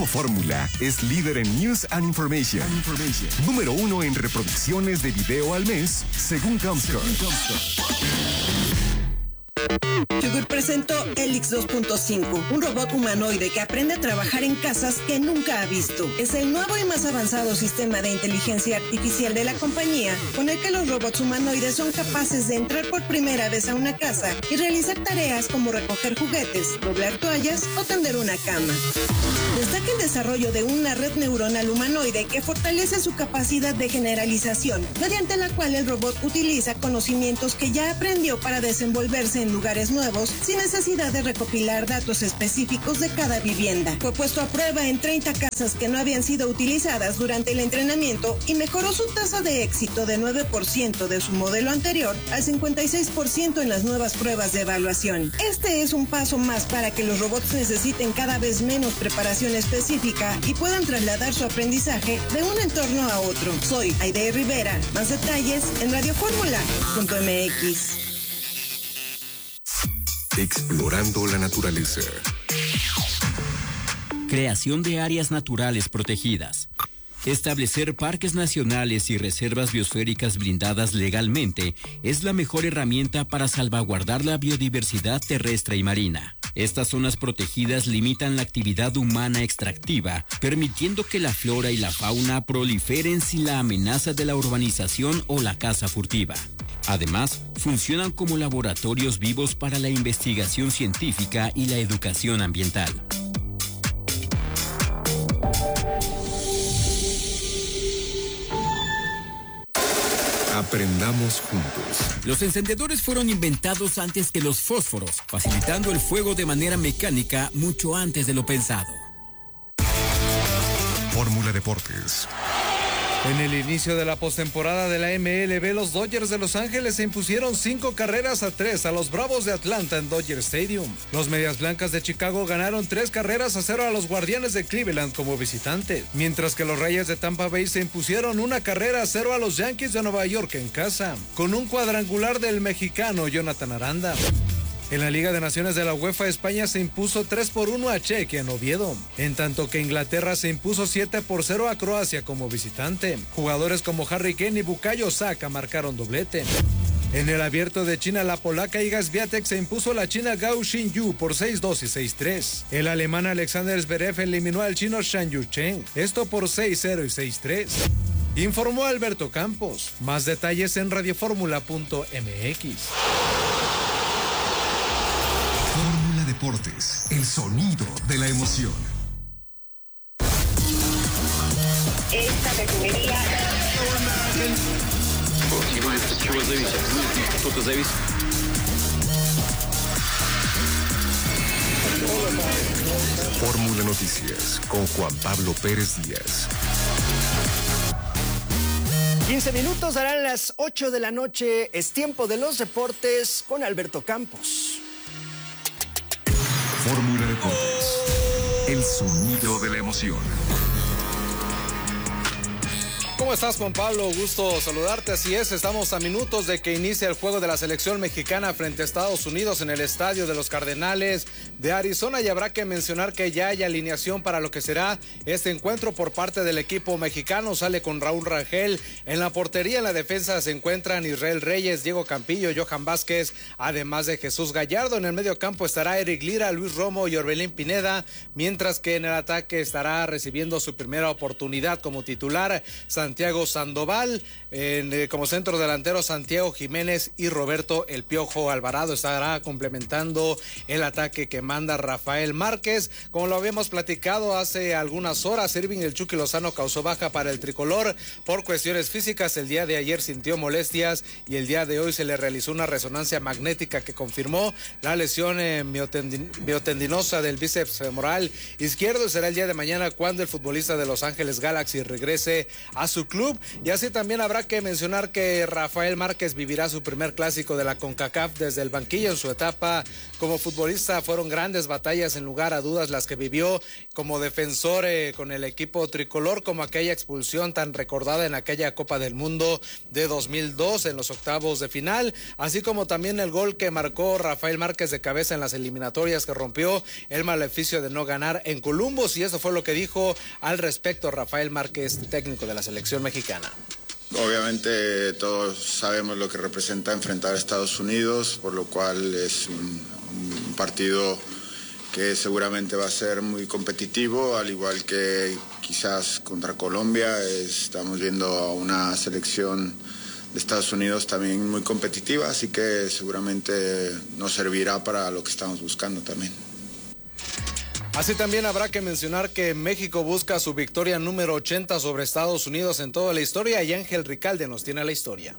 Grupo Fórmula es líder en News and Information. Número 1 en reproducciones de video al mes, según Comscore. Chugur presentó Helix 2.5, un robot humanoide que aprende a trabajar en casas que nunca ha visto. Es el nuevo y más avanzado sistema de inteligencia artificial de la compañía, con el que los robots humanoides son capaces de entrar por primera vez a una casa y realizar tareas como recoger juguetes, doblar toallas o tender una cama. Destaca el desarrollo de una red neuronal humanoide que fortalece su capacidad de generalización, mediante la cual el robot utiliza conocimientos que ya aprendió para desenvolverse en lugares nuevos sin necesidad de recopilar datos específicos de cada vivienda. Fue puesto a prueba en 30 casas que no habían sido utilizadas durante el entrenamiento y mejoró su tasa de éxito de 9% de su modelo anterior al 56% en las nuevas pruebas de evaluación. Este es un paso más para que los robots necesiten cada vez menos preparación específica y puedan trasladar su aprendizaje de un entorno a otro. Soy Aide Rivera. Más detalles en radioformula.mx. Explorando la naturaleza. Creación de áreas naturales protegidas. Establecer parques nacionales y reservas biosféricas blindadas legalmente es la mejor herramienta para salvaguardar la biodiversidad terrestre y marina. Estas zonas protegidas limitan la actividad humana extractiva, permitiendo que la flora y la fauna proliferen sin la amenaza de la urbanización o la caza furtiva. Además, funcionan como laboratorios vivos para la investigación científica y la educación ambiental. Aprendamos juntos. Los encendedores fueron inventados antes que los fósforos, facilitando el fuego de manera mecánica mucho antes de lo pensado. Fórmula Deportes. En el inicio de la postemporada de la MLB, los Dodgers de Los Ángeles se impusieron 5-3 a los Bravos de Atlanta en Dodger Stadium. Los Medias Blancas de Chicago ganaron 3-0 a los Guardianes de Cleveland como visitantes, mientras que los Reyes de Tampa Bay se impusieron 1-0 a los Yankees de Nueva York en casa, con un cuadrangular del mexicano Jonathan Aranda. En la Liga de Naciones de la UEFA, España se impuso 3-1 a Chequia en Oviedo, en tanto que Inglaterra se impuso 7-0 a Croacia como visitante. Jugadores como Harry Kane y Bukayo Saka marcaron doblete. En el Abierto de China, la polaca Iga Swiatek se impuso a la china Gao Xinyu por 6-2 y 6-3. El alemán Alexander Zverev eliminó al chino Shan Yuchen, esto por 6-0 y 6-3. Informó Alberto Campos. Más detalles en radioformula.mx. Fórmula Deportes, el sonido de la emoción. Esta refinería. Fórmula Noticias con Juan Pablo Pérez Díaz. 15 minutos, darán las 8 de la noche. Es tiempo de los deportes con Alberto Campos. Fórmula Deportes, el sonido de la emoción. ¿Cómo estás, Juan Pablo? Gusto saludarte. Así es, estamos a minutos de que inicie el juego de la selección mexicana frente a Estados Unidos en el estadio de los Cardenales de Arizona, y habrá que mencionar que ya hay alineación para lo que será este encuentro por parte del equipo mexicano. Sale con Raúl Rangel en la portería. En la defensa se encuentran Israel Reyes, Diego Campillo, Johan Vázquez, además de Jesús Gallardo. En el medio campo estará Eric Lira, Luis Romo y Orbelín Pineda, mientras que en el ataque estará recibiendo su primera oportunidad como titular Santiago Sandoval, como centro delantero Santiago Jiménez y Roberto El Piojo Alvarado. Estará complementando el ataque que manda Rafael Márquez. Como lo habíamos platicado hace algunas horas, Irving El Chucky Lozano causó baja para el tricolor por cuestiones físicas. El día de ayer sintió molestias y el día de hoy se le realizó una resonancia magnética que confirmó la lesión miotendinosa del bíceps femoral izquierdo. Será el día de mañana cuando el futbolista de Los Ángeles Galaxy regrese a su club. Y así también habrá que mencionar que Rafael Márquez vivirá su primer clásico de la CONCACAF desde el banquillo. En su etapa como futbolista fueron grandes batallas, sin lugar a dudas, las que vivió como defensor con el equipo tricolor, como aquella expulsión tan recordada en aquella Copa del Mundo de 2002 en los octavos de final, así como también el gol que marcó Rafael Márquez de cabeza en las eliminatorias que rompió el maleficio de no ganar en Columbus. Y eso fue lo que dijo al respecto Rafael Márquez, técnico de la selección mexicana. Obviamente todos sabemos lo que representa enfrentar a Estados Unidos, por lo cual es un partido que seguramente va a ser muy competitivo, al igual que quizás contra Colombia. Estamos viendo a una selección de Estados Unidos también muy competitiva, así que seguramente nos servirá para lo que estamos buscando también. Así también habrá que mencionar que México busca su victoria número 80 sobre Estados Unidos en toda la historia, y Ángel Ricalde nos tiene la historia.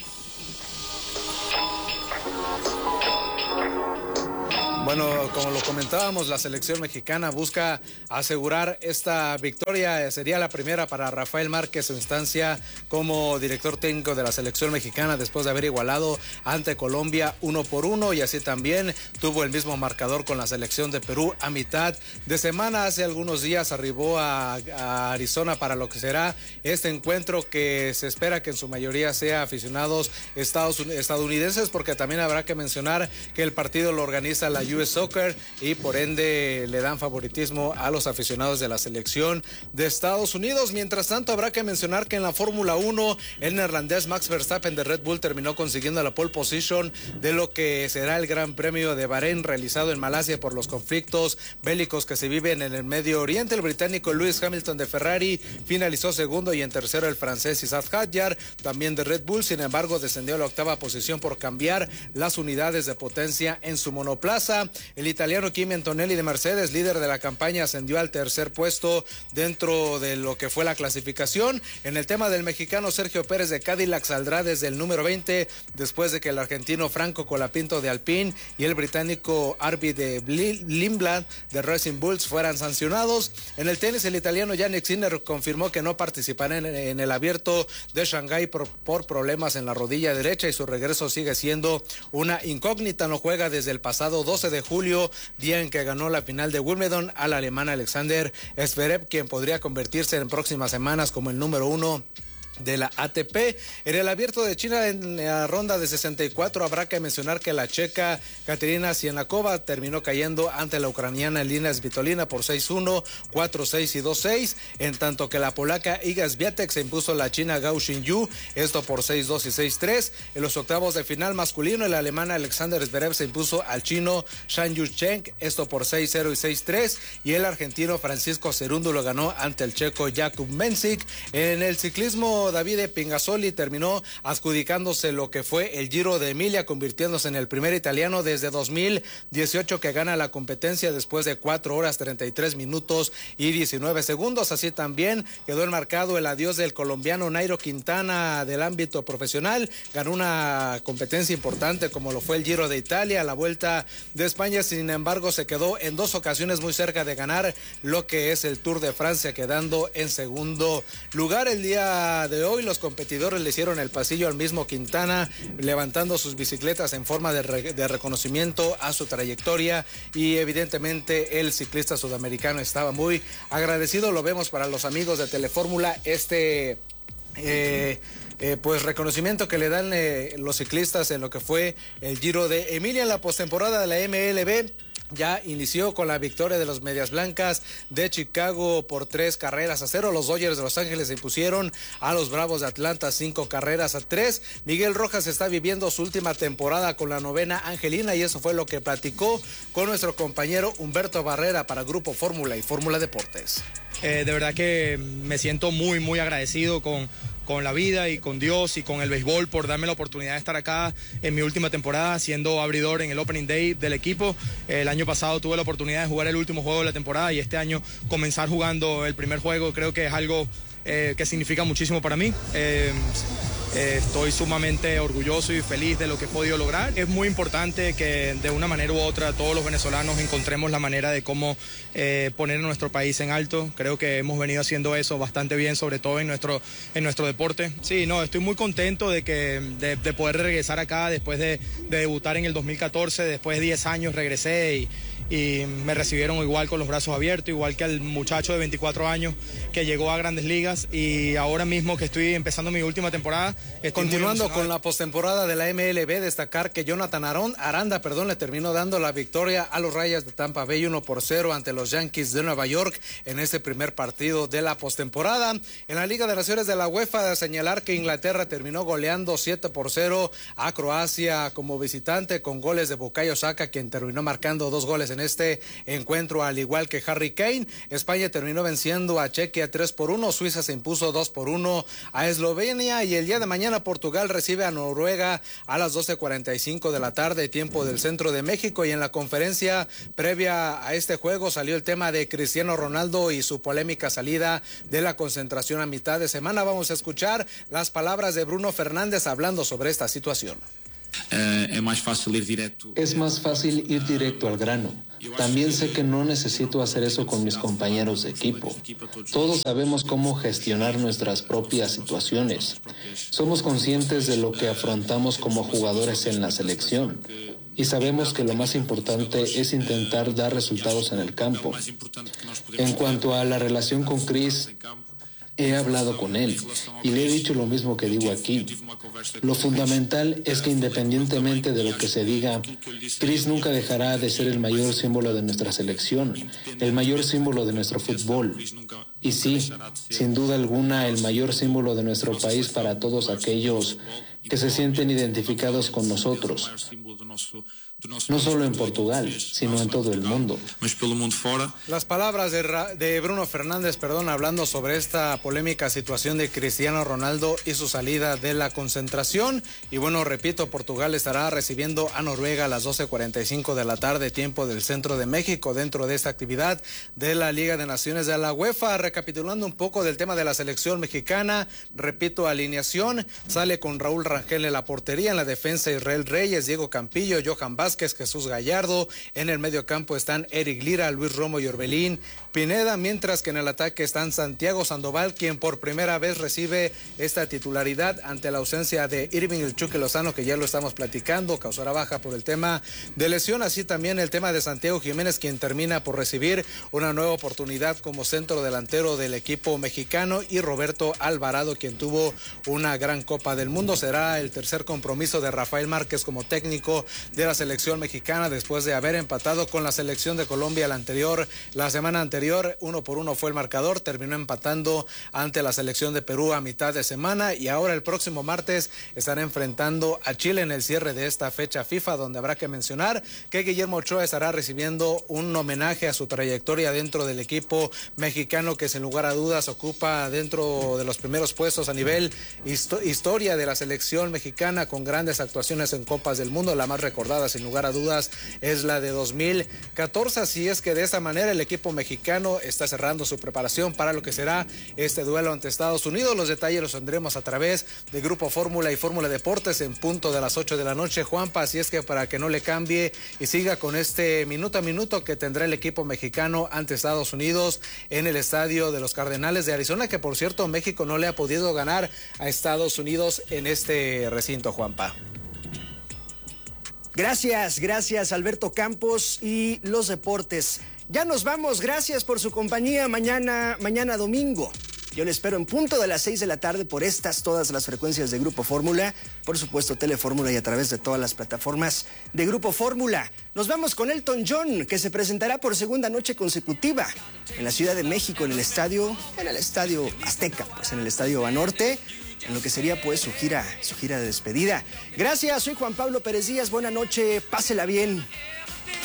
Bueno, como lo comentábamos, la selección mexicana busca asegurar esta victoria. Sería la primera para Rafael Márquez, su instancia como director técnico de la selección mexicana, después de haber igualado ante Colombia 1-1, y así también tuvo el mismo marcador con la selección de Perú a mitad de semana. Hace algunos días arribó a Arizona para lo que será este encuentro, que se espera que en su mayoría sea aficionados estadounidenses, porque también habrá que mencionar que el partido lo organiza la US Soccer y por ende le dan favoritismo a los aficionados de la selección de Estados Unidos. Mientras tanto, habrá que mencionar que en la Fórmula 1 el neerlandés Max Verstappen de Red Bull terminó consiguiendo la pole position de lo que será el Gran Premio de Bahrein, realizado en Malasia por los conflictos bélicos que se viven en el Medio Oriente. El británico Lewis Hamilton de Ferrari finalizó segundo, y en tercero el francés Isaac Hadjar, también de Red Bull. Sin embargo, descendió a la octava posición por cambiar las unidades de potencia en su monoplaza. El italiano Kimi Antonelli de Mercedes, líder de la campaña, ascendió al tercer puesto dentro de lo que fue la clasificación. En el tema del mexicano Sergio Pérez de Cadillac saldrá desde el número 20 después de que el argentino Franco Colapinto de Alpine y el británico Arvid de Lindblad de Racing Bulls fueran sancionados. En el tenis, el italiano Jannik Sinner confirmó que no participará en el abierto de Shanghái por problemas en la rodilla derecha, y su regreso sigue siendo una incógnita. No juega desde el pasado 12 de julio, día en que ganó la final de Wimbledon al alemán Alexander Zverev, quien podría convertirse en próximas semanas como el número 1 de la ATP. En el abierto de China, en la ronda de 64, habrá que mencionar que la checa Katerina Sienakova terminó cayendo ante la ucraniana Elina Svitolina por 6-1, 4-6 y 2-6, en tanto que la polaca Iga Swiatek se impuso a la china Gao Xinyu, esto por 6-2 y 6-3. En los octavos de final masculino, el alemán Alexander Zverev se impuso al chino Shan Yucheng, esto por 6-0 y 6-3, y el argentino Francisco Cerúndulo ganó ante el checo Jakub Mensik. En el ciclismo, Davide Pingazzoli terminó adjudicándose lo que fue el Giro de Emilia, convirtiéndose en el primer italiano desde 2018 que gana la competencia después de 4 horas 33 minutos y 19 segundos. Así también quedó enmarcado el adiós del colombiano Nairo Quintana del ámbito profesional. Ganó una competencia importante como lo fue el Giro de Italia, la Vuelta de España. Sin embargo, se quedó en 2 ocasiones muy cerca de ganar lo que es el Tour de Francia, quedando en segundo lugar. El día de hoy los competidores le hicieron el pasillo al mismo Quintana, levantando sus bicicletas en forma de reconocimiento a su trayectoria, y evidentemente el ciclista sudamericano estaba muy agradecido. Lo vemos para los amigos de Telefórmula, pues reconocimiento que le dan los ciclistas en lo que fue el Giro de Emilia. En la postemporada de la MLB ya inició con la victoria de los Medias Blancas de Chicago por 3-0. Los Dodgers de Los Ángeles se impusieron a los Bravos de Atlanta 5-3. Miguel Rojas está viviendo su última temporada con la novena angelina, y eso fue lo que platicó con nuestro compañero Humberto Barrera para Grupo Fórmula y Fórmula Deportes. De verdad que me siento muy, muy agradecido con la vida y con Dios y con el béisbol por darme la oportunidad de estar acá en mi última temporada siendo abridor en el Opening Day del equipo. El año pasado tuve la oportunidad de jugar el último juego de la temporada, y este año comenzar jugando el primer juego creo que es algo que significa muchísimo para mí. Estoy sumamente orgulloso y feliz de lo que he podido lograr. Es muy importante que de una manera u otra todos los venezolanos encontremos la manera de cómo poner a nuestro país en alto. Creo que hemos venido haciendo eso bastante bien, sobre todo en nuestro deporte. Sí, no, estoy muy contento de poder regresar acá después de debutar en el 2014, después de 10 años regresé y me recibieron igual con los brazos abiertos, igual que al muchacho de 24 años que llegó a Grandes Ligas, y ahora mismo que estoy empezando mi última temporada. Continuando con la postemporada de la MLB, destacar que Jonathan Aranda le terminó dando la victoria a los Rayas de Tampa Bay 1-0 ante los Yankees de Nueva York en este primer partido de la postemporada. En la Liga de Naciones de la UEFA, señalar que Inglaterra terminó goleando 7-0 a Croacia como visitante, con goles de Bukayo Saka, quien terminó marcando 2 goles en este encuentro, al igual que Harry Kane. España terminó venciendo a Chequia 3-1, Suiza se impuso 2-1 a Eslovenia, y el día de mañana Portugal recibe a Noruega a las 12:45 de la tarde, tiempo del centro de México. Y en la conferencia previa a este juego salió el tema de Cristiano Ronaldo y su polémica salida de la concentración a mitad de semana. Vamos a escuchar las palabras de Bruno Fernández hablando sobre esta situación. Es más fácil ir directo al grano. También sé que no necesito hacer eso con mis compañeros de equipo. Todos sabemos cómo gestionar nuestras propias situaciones. Somos conscientes de lo que afrontamos como jugadores en la selección. Y sabemos que lo más importante es intentar dar resultados en el campo. En cuanto a la relación con Chris, he hablado con él y le he dicho lo mismo que digo aquí. Lo fundamental es que independientemente de lo que se diga, Chris nunca dejará de ser el mayor símbolo de nuestra selección, el mayor símbolo de nuestro fútbol. Y sí, sin duda alguna, el mayor símbolo de nuestro país para todos aquellos que se sienten identificados con nosotros. No solo en Portugal, sino en todo el mundo. Las palabras de Bruno Fernández, hablando sobre esta polémica situación de Cristiano Ronaldo y su salida de la concentración. Y bueno, repito, Portugal estará recibiendo a Noruega a las 12:45 de la tarde, tiempo del centro de México, dentro de esta actividad de la Liga de Naciones de la UEFA. Recapitulando un poco del tema de la selección mexicana, repito, alineación, sale con Raúl Rangel en la portería, en la defensa Israel Reyes, Diego Campillo, Johan Vázquez, Jesús Gallardo. En el medio campo están Eric Lira, Luis Romo y Orbelín Pineda, mientras que en el ataque están Santiago Sandoval, quien por primera vez recibe esta titularidad ante la ausencia de Irving El Chucky Lozano, que ya lo estamos platicando, causará baja por el tema de lesión. Así también el tema de Santiago Jiménez, quien termina por recibir una nueva oportunidad como centro delantero del equipo mexicano, y Roberto Alvarado, quien tuvo una gran Copa del Mundo. Será el tercer compromiso de Rafael Márquez como técnico de la selección mexicana, después de haber empatado con la selección de Colombia la semana anterior. 1-1 fue el marcador, terminó empatando ante la selección de Perú a mitad de semana, y ahora el próximo martes estará enfrentando a Chile en el cierre de esta fecha FIFA, donde habrá que mencionar que Guillermo Ochoa estará recibiendo un homenaje a su trayectoria dentro del equipo mexicano, que sin lugar a dudas ocupa dentro de los primeros puestos a nivel historia de la selección mexicana, con grandes actuaciones en Copas del Mundo. La más recordada sin lugar a dudas es la de 2014, así es que de esta manera el equipo mexicano está cerrando su preparación para lo que será este duelo ante Estados Unidos. Los detalles los tendremos a través de Grupo Fórmula y Fórmula Deportes en punto de las 8 de la noche, Juanpa, así es que para que no le cambie y siga con este minuto a minuto que tendrá el equipo mexicano ante Estados Unidos en el estadio de los Cardenales de Arizona, que por cierto México no le ha podido ganar a Estados Unidos en este recinto, Juanpa. Gracias Alberto Campos y los deportes. Ya nos vamos, gracias por su compañía. Mañana domingo, yo le espero en punto de las 6 de la tarde por todas las frecuencias de Grupo Fórmula, por supuesto Telefórmula y a través de todas las plataformas de Grupo Fórmula. Nos vamos con Elton John, que se presentará por segunda noche consecutiva en la Ciudad de México, en el estadio Azteca, pues en el estadio Banorte, en lo que sería pues su gira de despedida. Gracias, soy Juan Pablo Pérez Díaz, buena noche, pásela bien.